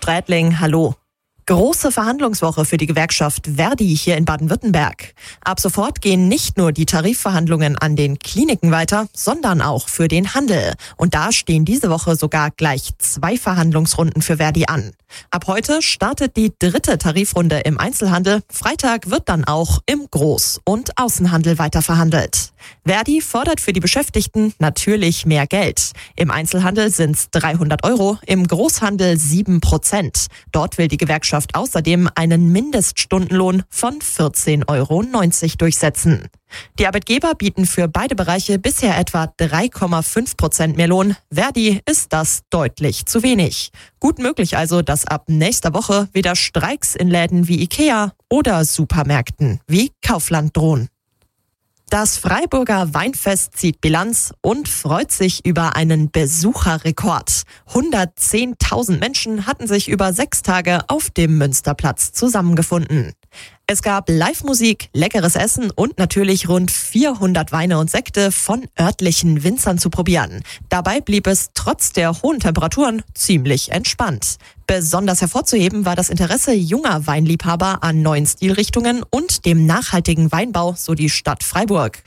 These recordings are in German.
Strätling, hallo. Große Verhandlungswoche für die Gewerkschaft Verdi hier in Baden-Württemberg. Ab sofort gehen nicht nur die Tarifverhandlungen an den Kliniken weiter, sondern auch für den Handel. Und da stehen diese Woche sogar gleich 2 Verhandlungsrunden für Verdi an. Ab heute startet die 3. Tarifrunde im Einzelhandel. Freitag wird dann auch im Groß- und Außenhandel weiter verhandelt. Verdi fordert für die Beschäftigten natürlich mehr Geld. Im Einzelhandel sind es 300 €, im Großhandel 7%. Dort will die Gewerkschaft außerdem einen Mindeststundenlohn von 14,90 € durchsetzen. Die Arbeitgeber bieten für beide Bereiche bisher etwa 3,5% mehr Lohn. Verdi ist das deutlich zu wenig. Gut möglich also, dass ab nächster Woche wieder Streiks in Läden wie Ikea oder Supermärkten wie Kaufland drohen. Das Freiburger Weinfest zieht Bilanz und freut sich über einen Besucherrekord. 110.000 Menschen hatten sich über 6 Tage auf dem Münsterplatz zusammengefunden. Es gab Live-Musik, leckeres Essen und natürlich rund 400 Weine und Sekte von örtlichen Winzern zu probieren. Dabei blieb es trotz der hohen Temperaturen ziemlich entspannt. Besonders hervorzuheben war das Interesse junger Weinliebhaber an neuen Stilrichtungen und dem nachhaltigen Weinbau, so die Stadt Freiburg.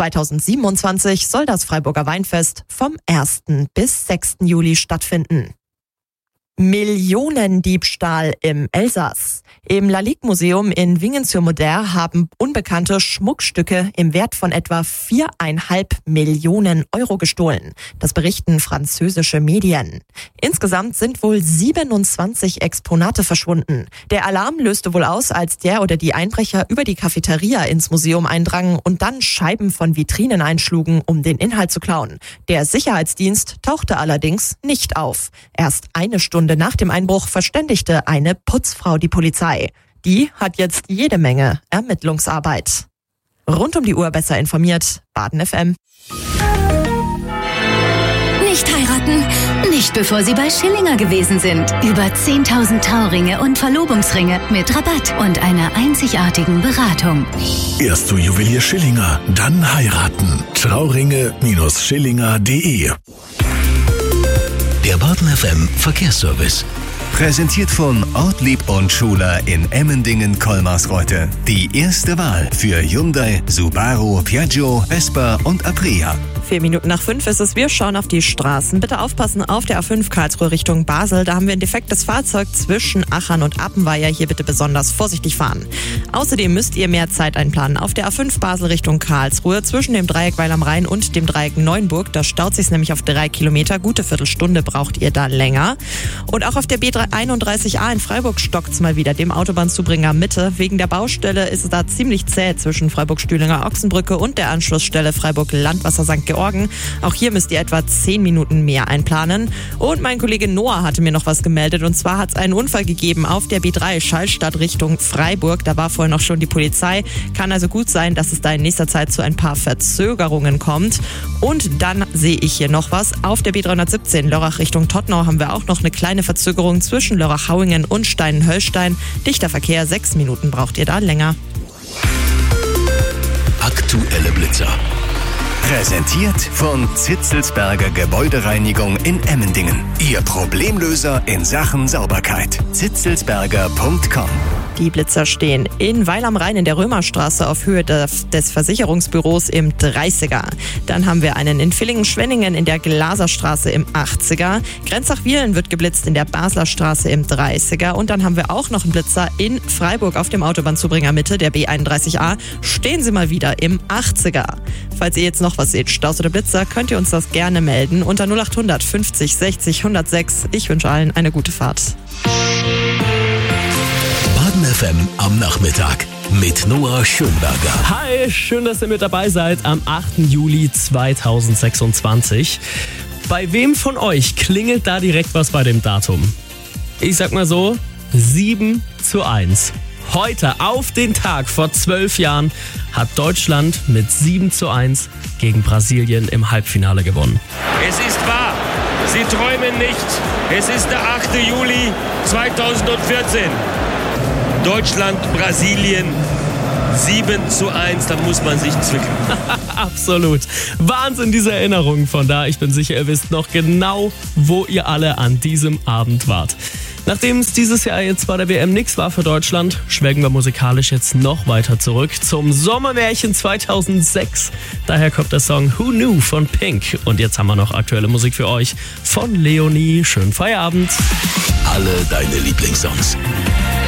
2027 soll das Freiburger Weinfest vom 1. bis 6. Juli stattfinden. Millionendiebstahl im Elsass. Im Lalique-Museum in Wingen-sur-Moder haben Unbekannte Schmuckstücke im Wert von etwa 4,5 Millionen € gestohlen. Das berichten französische Medien. Insgesamt sind wohl 27 Exponate verschwunden. Der Alarm löste wohl aus, als der oder die Einbrecher über die Cafeteria ins Museum eindrangen und dann Scheiben von Vitrinen einschlugen, um den Inhalt zu klauen. Der Sicherheitsdienst tauchte allerdings nicht auf. Erst eine Stunde nach dem Einbruch verständigte eine Putzfrau die Polizei. Die hat jetzt jede Menge Ermittlungsarbeit. Rund um die Uhr besser informiert, Baden FM. Nicht heiraten, nicht bevor Sie bei Schillinger gewesen sind. Über 10.000 Trauringe und Verlobungsringe mit Rabatt und einer einzigartigen Beratung. Erst zu Juwelier Schillinger, dann heiraten. Trauringe-schillinger.de. Der Baden FM Verkehrsservice. Präsentiert von Ortlieb und Schuler in Emmendingen-Kolmarsreuth. Die erste Wahl für Hyundai, Subaru, Piaggio, Vespa und Aprilia. 5:04 ist es. Wir schauen auf die Straßen. Bitte aufpassen auf der A5 Karlsruhe Richtung Basel. Da haben wir ein defektes Fahrzeug zwischen Achern und Appenweier. Hier bitte besonders vorsichtig fahren. Außerdem müsst ihr mehr Zeit einplanen. Auf der A5 Basel Richtung Karlsruhe zwischen dem Dreieck Weil am Rhein und dem Dreieck Neuenburg. Da staut sich's nämlich auf 3 Kilometer. Gute Viertelstunde braucht ihr da länger. Und auch auf der B31A in Freiburg stockt's mal wieder, dem Autobahnzubringer Mitte. Wegen der Baustelle ist es da ziemlich zäh zwischen Freiburg-Stühlinger Ochsenbrücke und der Anschlussstelle Freiburg-Landwasser St. Georgen. Auch hier müsst ihr etwa 10 Minuten mehr einplanen. Und mein Kollege Noah hatte mir noch was gemeldet. Und zwar hat es einen Unfall gegeben auf der B3 Schallstadt Richtung Freiburg. Da war vorhin noch schon die Polizei. Kann also gut sein, dass es da in nächster Zeit zu ein paar Verzögerungen kommt. Und dann sehe ich hier noch was. Auf der B317 Lörrach Richtung Todtnau haben wir auch noch eine kleine Verzögerung zwischen Lörrach-Hauingen und Steinen-Höllstein. Dichter Verkehr, 6 Minuten braucht ihr da länger. Aktuelle Blitzer. Präsentiert von Zitzelsberger Gebäudereinigung in Emmendingen. Ihr Problemlöser in Sachen Sauberkeit. zitzelsberger.com. Die Blitzer stehen in Weil am Rhein in der Römerstraße auf Höhe des Versicherungsbüros im 30er. Dann haben wir einen in Villingen-Schwenningen in der Glaserstraße im 80er. Grenzach-Wiehlen wird geblitzt in der Basler Straße im 30er. Und dann haben wir auch noch einen Blitzer in Freiburg auf dem Autobahnzubringer Mitte, der B31A. Stehen Sie mal wieder im 80er. Falls ihr jetzt noch was seht, Staus oder Blitzer, könnt ihr uns das gerne melden unter 0800 50 60 106. Ich wünsche allen eine gute Fahrt. Baden FM am Nachmittag mit Noah Schönberger. Hi, schön, dass ihr mit dabei seid am 8. Juli 2026. Bei wem von euch klingelt da direkt was bei dem Datum? Ich sag mal so, 7:1. Heute, auf den Tag vor 12 Jahren, hat Deutschland mit 7:1 gegen Brasilien im Halbfinale gewonnen. Es ist wahr, Sie träumen nicht. Es ist der 8. Juli 2014. Deutschland, Brasilien, 7:1, da muss man sich zwicken. Absolut. Wahnsinn, diese Erinnerungen von da. Ich bin sicher, ihr wisst noch genau, wo ihr alle an diesem Abend wart. Nachdem es dieses Jahr jetzt bei der WM nichts war für Deutschland, schwelgen wir musikalisch jetzt noch weiter zurück zum Sommermärchen 2006. Daher kommt der Song Who Knew von Pink. Und jetzt haben wir noch aktuelle Musik für euch von Leonie. Schönen Feierabend. Alle deine Lieblingssongs.